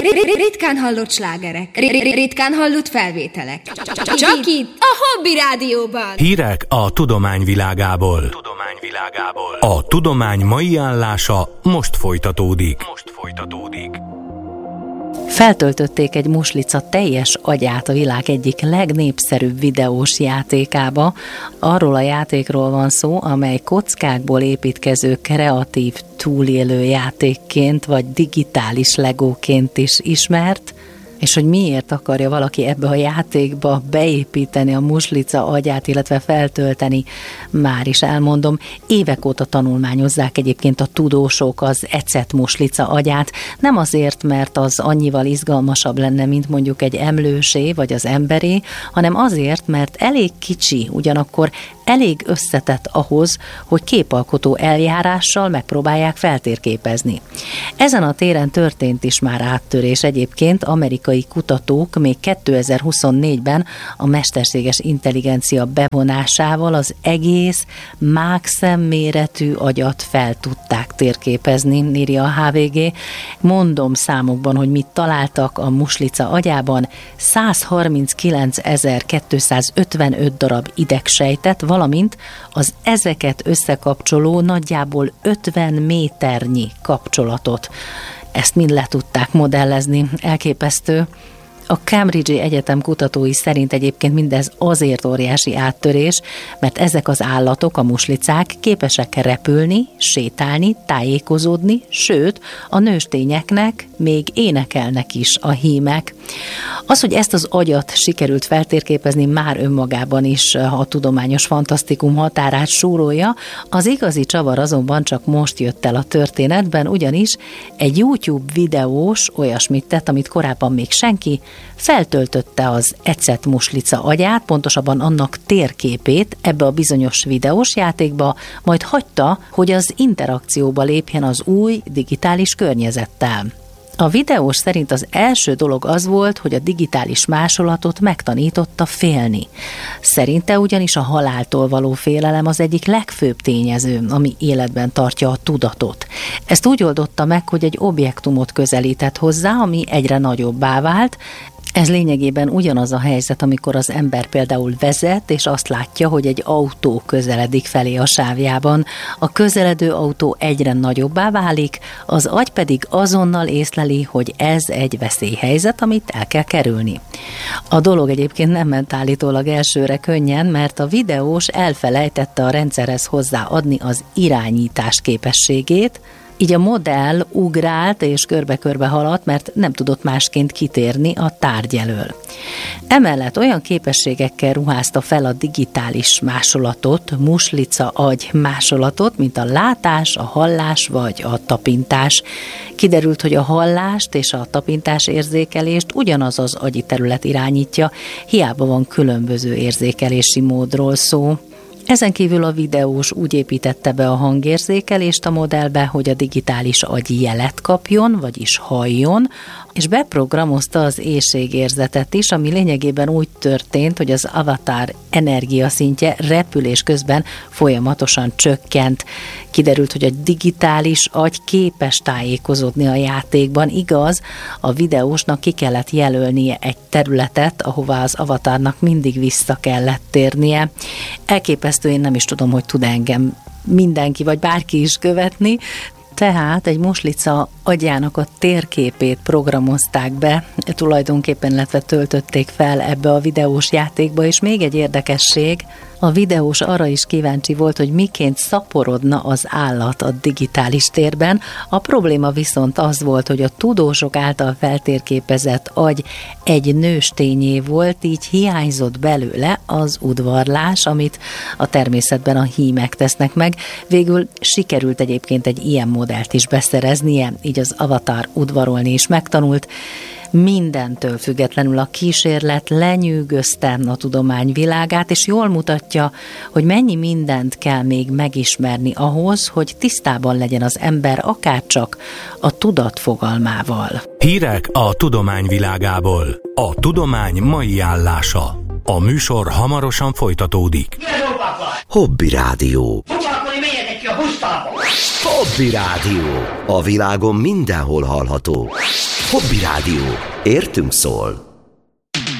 Ritkán hallott slágerek. Ritkán hallott felvételek. Csak itt, a Hobby Rádióban. Hírek a tudomány világából. A tudomány mai állása most folytatódik. Feltöltötték egy muslica teljes agyát a világ egyik legnépszerűbb videós játékába. Arról a játékról van szó, amely kockákból építkező kreatív túlélő játékként vagy digitális legóként is ismert, és hogy miért akarja valaki ebbe a játékba beépíteni a muslica agyát, illetve feltölteni, már is elmondom. Évek óta tanulmányozzák egyébként a tudósok az ecet muslica agyát, nem azért, mert az annyival izgalmasabb lenne, mint mondjuk egy emlősé vagy az emberé, hanem azért, mert elég kicsi, ugyanakkor elég összetett ahhoz, hogy képalkotó eljárással megpróbálják feltérképezni. Ezen a téren történt is már áttörés egyébként. Amerikai kutatók még 2024-ben a mesterséges intelligencia bevonásával az egész mágszemméretű agyat fel tudták térképezni, írja a HVG. Mondom számokban, hogy mit találtak a muslica agyában: 139.255 darab idegsejtet, valamint az ezeket összekapcsoló nagyjából 50 méternyi kapcsolatot. Ezt mind le tudták modellezni. Elképesztő. A Cambridge-i Egyetem kutatói szerint egyébként mindez azért óriási áttörés, mert ezek az állatok, a muslicák képesek repülni, sétálni, tájékozódni, sőt, a nőstényeknek még énekelnek is a hímek. Az, hogy ezt az agyat sikerült feltérképezni, már önmagában is a tudományos fantasztikum határát súrolja. Az igazi csavar azonban csak most jött el a történetben, ugyanis egy YouTube videós olyasmit tett, amit korábban még senki, feltöltötte az ecet muslica agyát, pontosabban annak térképét ebbe a bizonyos videós játékba, majd hagyta, hogy az interakcióba lépjen az új digitális környezettel. A videós szerint az első dolog az volt, hogy a digitális másolatot megtanította félni. Szerinte ugyanis a haláltól való félelem az egyik legfőbb tényező, ami életben tartja a tudatot. Ezt úgy oldotta meg, hogy egy objektumot közelített hozzá, ami egyre nagyobbá vált. Ez lényegében ugyanaz a helyzet, amikor az ember például vezet, és azt látja, hogy egy autó közeledik felé a sávjában. A közeledő autó egyre nagyobbá válik, az agy pedig azonnal észleli, hogy ez egy veszélyhelyzet, amit el kell kerülni. A dolog egyébként nem ment állítólag elsőre könnyen, mert a videós elfelejtette a rendszerhez hozzáadni az irányítás képességét, így a modell ugrált és körbe-körbe haladt, mert nem tudott másként kitérni a tárgy elől. Emellett olyan képességekkel ruházta fel a digitális másolatot, muslica agy másolatot, mint a látás, a hallás vagy a tapintás. Kiderült, hogy a hallást és a tapintás érzékelést ugyanaz az agyi terület irányítja, hiába van különböző érzékelési módról szó. Ezen kívül a videós úgy építette be a hangérzékelést a modellbe, hogy a digitális agy jelet kapjon, vagyis halljon, és beprogramozta az éhségérzetet is, ami lényegében úgy történt, hogy az avatar energiaszintje repülés közben folyamatosan csökkent. Kiderült, hogy a digitális agy képes tájékozódni a játékban, igaz, a videósnak ki kellett jelölnie egy területet, ahová az avatarnak mindig vissza kellett térnie. Elképesztő, én nem is tudom, hogy tud engem mindenki vagy bárki is követni. Tehát egy muslica agyának a térképét programozták be, tulajdonképpen, illetve töltötték fel ebbe a videós játékba, és még egy érdekesség, a videós arra is kíváncsi volt, hogy miként szaporodna az állat a digitális térben. A probléma viszont az volt, hogy a tudósok által feltérképezett agy egy nőstényé volt, így hiányzott belőle az udvarlás, amit a természetben a hímek tesznek meg. Végül sikerült egyébként egy ilyen modellt is beszereznie, így az avatar udvarolni is megtanult. Mindentől függetlenül a kísérlet lenyűgözte a tudomány világát, és jól mutatja, hogy mennyi mindent kell még megismerni ahhoz, hogy tisztában legyen az ember akárcsak a tudat fogalmával. Hírek a tudomány világából. A tudomány mai állása. A műsor hamarosan folytatódik. Hobby Rádió. Menjetek ki a busztába! Hobby Rádió. A világon mindenhol hallható. Hobby Rádió. Értünk szól.